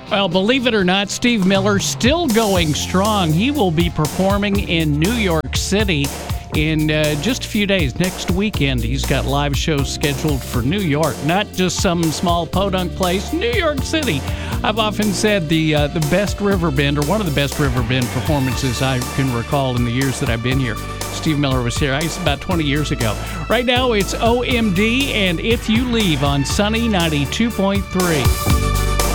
Well, believe it or not, Steve Miller still going strong. He will be performing in New York City in just a few days. Next weekend, he's got live shows scheduled for New York, not just some small podunk place, New York City. I've often said the best Riverbend, or one of the best Riverbend performances I can recall in the years that I've been here. Steve Miller was here, I guess, about 20 years ago. Right now, it's OMD and If You Leave on Sunny 92.3.